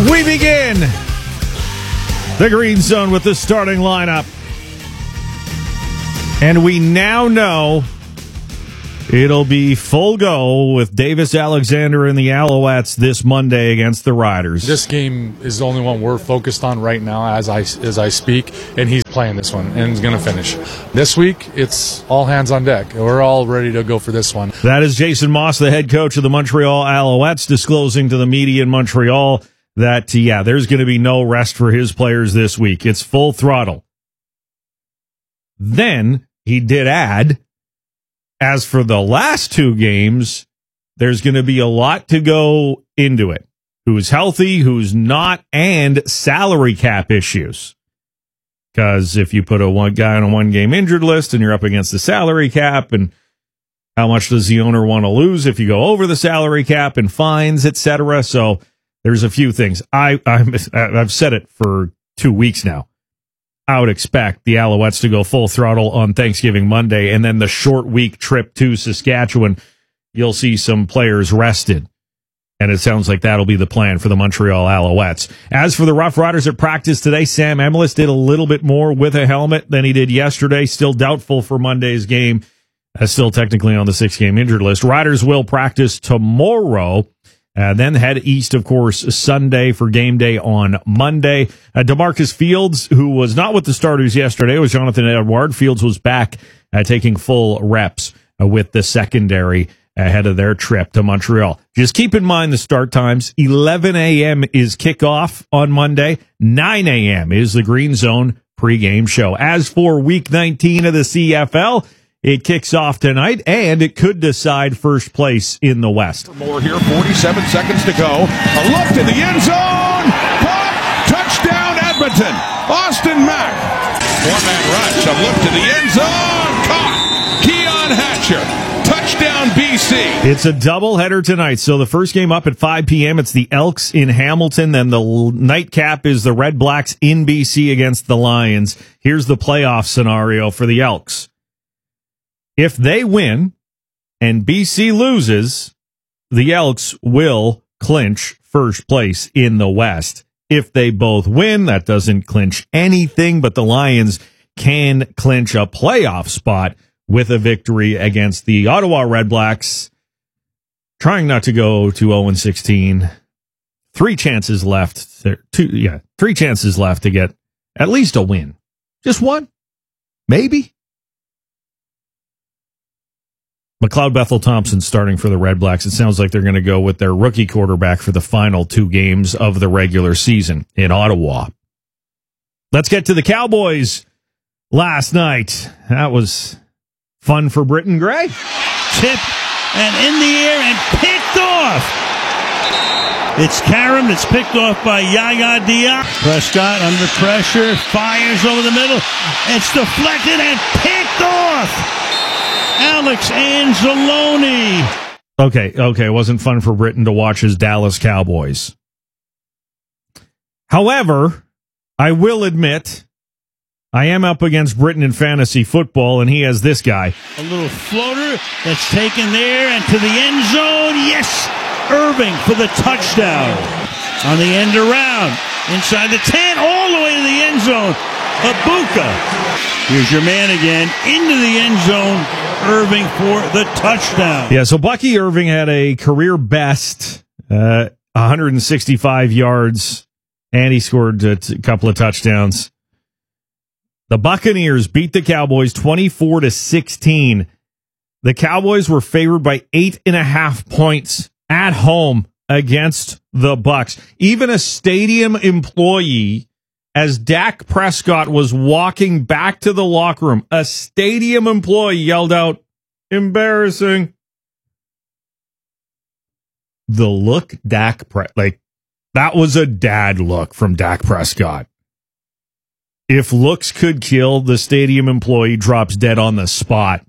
We begin the Green Zone with the starting lineup. And we now know it'll be full go with Davis Alexander and the Alouettes this Monday against the Riders. This game is the only one we're focused on right now as I speak, and he's playing this one, and he's going to finish. This week, it's all hands on deck. We're all ready to go for this one. That is Jason Moss, the head coach of the Montreal Alouettes, disclosing to the media in Montreal that, there's going to be no rest for his players this week. It's full throttle. Then he did add, as for the last two games, there's going to be a lot to go into it. Who's healthy, who's not, and salary cap issues. Because if you put one guy on a one-game injured list and you're up against the salary cap, and how much does the owner want to lose if you go over the salary cap and fines, etc.? So there's a few things. I've said it for 2 weeks now. I would expect the Alouettes to go full throttle on Thanksgiving Monday, and then the short week trip to Saskatchewan, you'll see some players rested. And it sounds like that'll be the plan for the Montreal Alouettes. As for the Rough Riders at practice today, Sam Emilus did a little bit more with a helmet than he did yesterday. Still doubtful for Monday's game. Still technically on the 6-game injured list. Riders will practice tomorrow. Then head east, of course, Sunday for game day on Monday. DeMarcus Fields, who was not with the starters yesterday, was Jonathan Edward. Fields was back taking full reps with the secondary ahead of their trip to Montreal. Just keep in mind the start times. 11 a.m. is kickoff on Monday. 9 a.m. is the Green Zone pregame show. As for Week 19 of the CFL, it kicks off tonight, and it could decide first place in the West. More here, 47 seconds to go. A look to the end zone. Caught. Touchdown, Edmonton. Austin Mack. Four-man rush. A look to the end zone. Caught. Keon Hatcher. Touchdown, BC. It's a doubleheader tonight. So the first game up at 5 p.m., it's the Elks in Hamilton. Then the nightcap is the Red Blacks in BC against the Lions. Here's the playoff scenario for the Elks. If they win and BC loses, the Elks will clinch first place in the West. If they both win, that doesn't clinch anything, but the Lions can clinch a playoff spot with a victory against the Ottawa Red Blacks. Trying not to go to 0-16. 3 chances left. 3 chances left to get at least a win. Just one? Maybe? McLeod Bethel-Thompson starting for the Red Blacks. It sounds like they're going to go with their rookie quarterback for the final 2 games of the regular season in Ottawa. Let's get to the Cowboys last night. That was fun for Britton Gray. Tip and in the air and picked off. It's Karam that's picked off by Yaya Diop. Prescott under pressure, fires over the middle. It's deflected and picked off. Alex Anzalone. Okay. It wasn't fun for Britton to watch his Dallas Cowboys. However, I will admit, I am up against Britton in fantasy football, and he has this guy. A little floater that's taken there and to the end zone. Yes, Irving for the touchdown. On the end around, inside the 10, all the way to the end zone. Ibuka. Here's your man again, into the end zone. Irving for the touchdown. Yeah, so Bucky Irving had a career best 165 yards, and he scored a couple of touchdowns. The Buccaneers beat the Cowboys 24-16. The Cowboys were favored by 8.5 points at home against the Bucs. Even a stadium employee, as Dak Prescott was walking back to the locker room, a stadium employee yelled out, "Embarrassing." The look that was a dad look from Dak Prescott. If looks could kill, the stadium employee drops dead on the spot.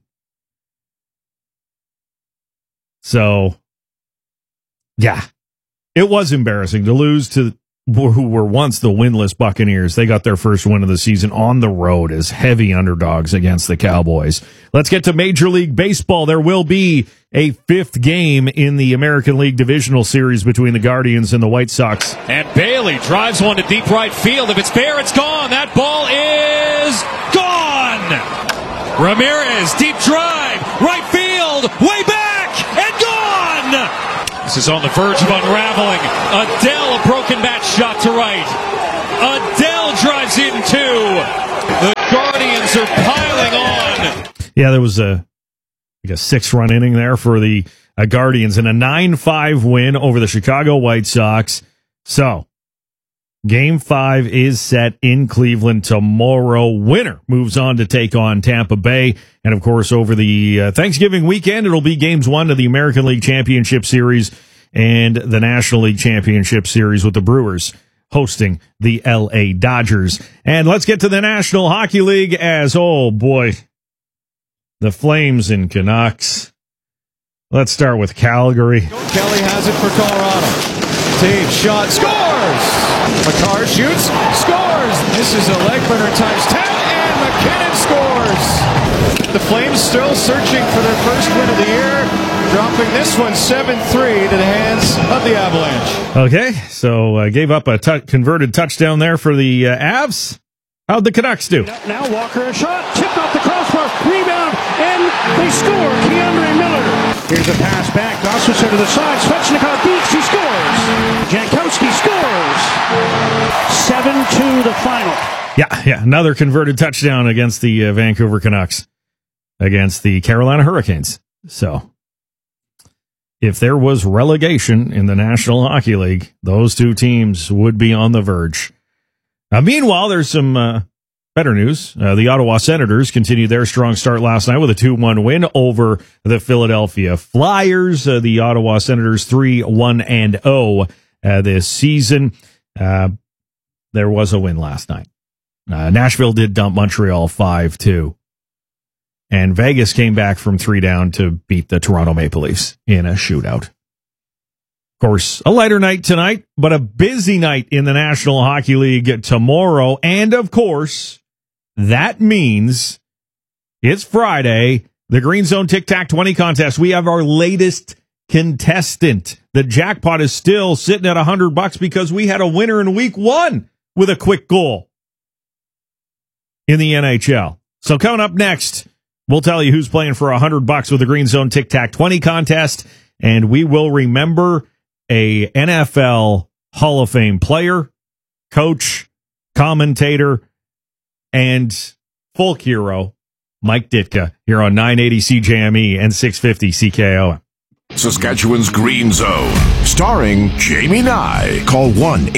So, yeah, it was embarrassing to lose to who were once the winless Buccaneers. They got their first win of the season on the road as heavy underdogs against the Cowboys. Let's get to Major League Baseball. There will be a fifth game in the American League Divisional Series between the Guardians and the White Sox. And Bailey drives one to deep right field. If it's fair, it's gone. That ball is gone. Ramirez, deep drive, right field, way back, and gone. This is on the verge of unraveling. Adele, a broken bat shot to right. Adele drives in two. The Guardians are piling on. Yeah, there was a 6-run inning there for the Guardians and a 9-5 win over the Chicago White Sox. So, Game 5 is set in Cleveland tomorrow. Winner moves on to take on Tampa Bay. And, of course, over the Thanksgiving weekend, it'll be Games 1 of the American League Championship Series and the National League Championship Series with the Brewers hosting the L.A. Dodgers. And let's get to the National Hockey League as, oh, boy, the Flames and Canucks. Let's start with Calgary. Kelly has it for Colorado. Taves shot, scores! McCarr shoots, scores! This is a leg burner times 10, and McKinnon scores! The Flames still searching for their first win of the year, dropping this one 7-3 to the hands of the Avalanche. Okay, so gave up a converted touchdown there for the Avs. How'd the Canucks do? Now Walker, a shot, tipped off the crossbar, rebound, and they score. Keandre Miller. Here's a pass back. Gosser to the side. Svechnikov beats. He scores. Jankowski scores. 7-2 the final. Yeah, another converted touchdown against the Vancouver Canucks against the Carolina Hurricanes. So, if there was relegation in the National Hockey League, those two teams would be on the verge. Meanwhile, there's some better news. The Ottawa Senators continued their strong start last night with a 2-1 win over the Philadelphia Flyers. The Ottawa Senators 3-1-0 this season. There was a win last night. Nashville did dump Montreal 5-2. And Vegas came back from 3 down to beat the Toronto Maple Leafs in a shootout. Of course, a lighter night tonight, but a busy night in the National Hockey League tomorrow. And, of course, that means it's Friday, the Green Zone Tic Tac 20 contest. We have our latest contestant. The jackpot is still sitting at $100 because we had a winner in week 1 with a quick goal in the NHL. So coming up next, we'll tell you who's playing for $100 with the Green Zone Tic Tac 20 contest, and we will remember a NFL Hall of Fame player, coach, commentator, and folk hero, Mike Ditka, here on 980 CJME and 650 CKO. Saskatchewan's Green Zone, starring Jamie Nye. Call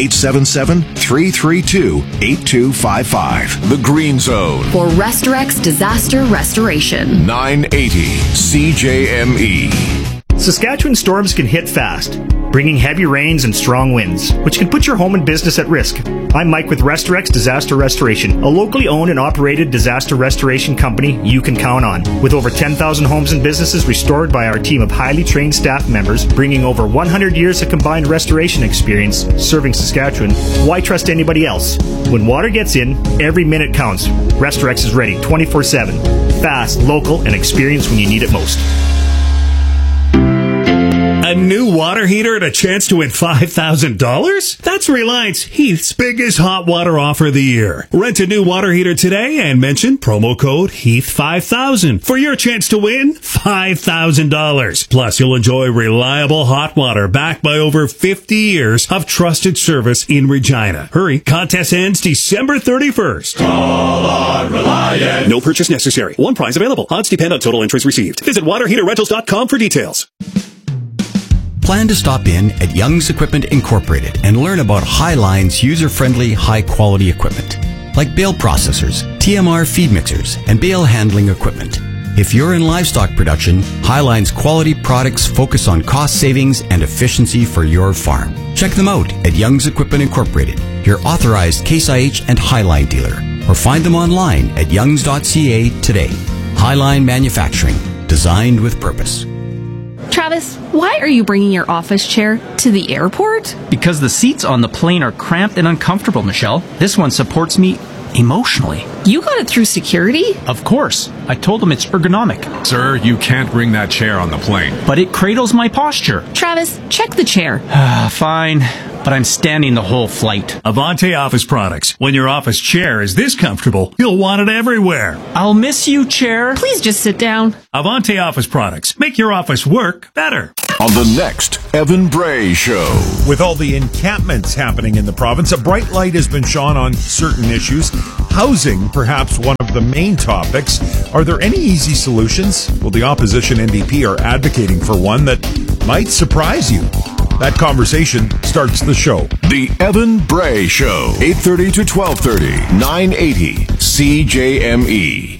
1-877-332-8255. The Green Zone. For Restorex Disaster Restoration. 980 CJME. Saskatchewan storms can hit fast, bringing heavy rains and strong winds, which can put your home and business at risk. I'm Mike with Restorex Disaster Restoration, a locally owned and operated disaster restoration company you can count on. With over 10,000 homes and businesses restored by our team of highly trained staff members, bringing over 100 years of combined restoration experience serving Saskatchewan, why trust anybody else? When water gets in, every minute counts. Restorex is ready 24/7. Fast, local, and experienced when you need it most. A new water heater and a chance to win $5,000? That's Reliance Heath's biggest hot water offer of the year. Rent a new water heater today and mention promo code HEATH5000 for your chance to win $5,000. Plus, you'll enjoy reliable hot water backed by over 50 years of trusted service in Regina. Hurry, contest ends December 31st. Call on Reliance. No purchase necessary. One prize available. Odds depend on total entries received. Visit waterheaterrentals.com for details. Plan to stop in at Young's Equipment Incorporated and learn about Highline's user-friendly, high-quality equipment, like bale processors, TMR feed mixers, and bale handling equipment. If you're in livestock production, Highline's quality products focus on cost savings and efficiency for your farm. Check them out at Young's Equipment Incorporated, your authorized Case IH and Highline dealer, or find them online at youngs.ca today. Highline Manufacturing, designed with purpose. Travis, why are you bringing your office chair to the airport? Because the seats on the plane are cramped and uncomfortable, Michelle. This one supports me emotionally. You got it through security? Of course. I told them it's ergonomic. Sir, you can't bring that chair on the plane. But it cradles my posture. Travis, check the chair. Fine. But I'm standing the whole flight. Avante Office Products. When your office chair is this comfortable, you'll want it everywhere. I'll miss you, chair. Please just sit down. Avante Office Products. Make your office work better. On the next Evan Bray Show. With all the encampments happening in the province, a bright light has been shone on certain issues. Housing, perhaps one of the main topics. Are there any easy solutions? Well, the opposition NDP are advocating for one that might surprise you. That conversation starts the show. The Evan Bray Show, 8:30 to 12:30, 980 CJME.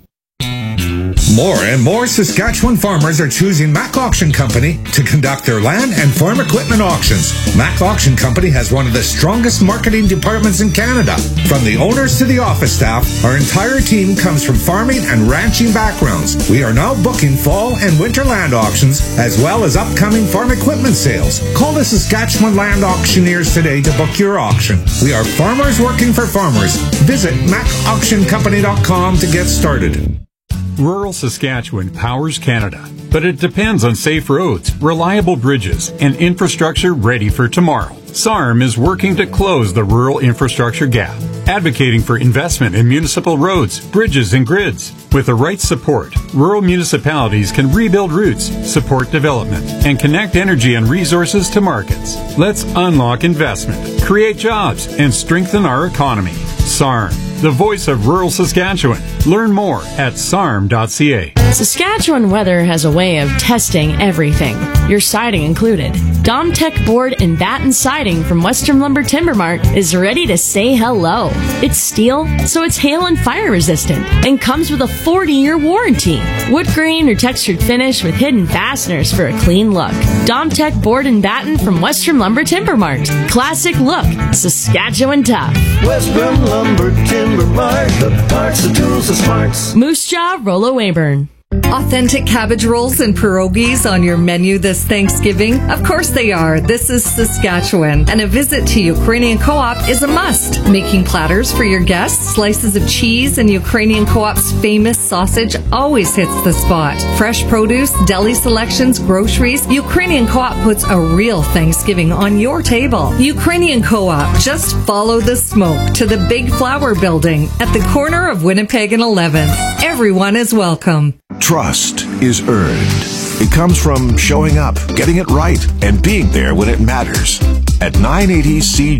More and more Saskatchewan farmers are choosing Mac Auction Company to conduct their land and farm equipment auctions. Mac Auction Company has one of the strongest marketing departments in Canada. From the owners to the office staff, our entire team comes from farming and ranching backgrounds. We are now booking fall and winter land auctions, as well as upcoming farm equipment sales. Call the Saskatchewan Land Auctioneers today to book your auction. We are farmers working for farmers. Visit MacAuctionCompany.com to get started. Rural Saskatchewan powers Canada, but it depends on safe roads, reliable bridges, and infrastructure ready for tomorrow. SARM is working to close the rural infrastructure gap, advocating for investment in municipal roads, bridges, and grids. With the right support, rural municipalities can rebuild routes, support development, and connect energy and resources to markets. Let's unlock investment, create jobs, and strengthen our economy. SARM, the voice of rural Saskatchewan. Learn more at sarm.ca. Saskatchewan Weather has a way of testing everything, your siding included. Domtech Board and Batten Siding from Western Lumber Timber Mart is ready to say hello. It's steel, so it's hail and fire resistant, and comes with a 40-year warranty. Wood grain or textured finish with hidden fasteners for a clean look. Domtech Board and Batten from Western Lumber Timber Mart. Classic look, Saskatchewan tough. Western Lumber Timber Mart, the parts, the tools, the smarts. Moose Jaw, Rollo Weyburn. Authentic cabbage rolls and pierogies on your menu this Thanksgiving? Of course they are. This is Saskatchewan, and a visit to Ukrainian Co-op is a must. Making platters for your guests, slices of cheese, and Ukrainian Co-op's famous sausage always hits the spot. Fresh produce, deli selections, groceries, Ukrainian Co-op puts a real Thanksgiving on your table. Ukrainian Co-op, just follow the smoke to the Big Flower Building at the corner of Winnipeg and 11th. Everyone is welcome. Trust is earned. It comes from showing up, getting it right, and being there when it matters. At 980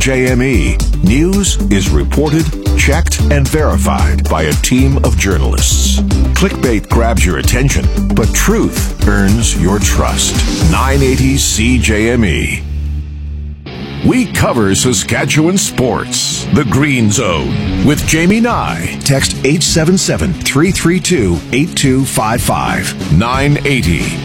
CJME, news is reported, checked, and verified by a team of journalists. Clickbait grabs your attention, but truth earns your trust. 980 CJME. We cover Saskatchewan sports. The Green Zone with Jamie Nye. Text 877-332-8255. 980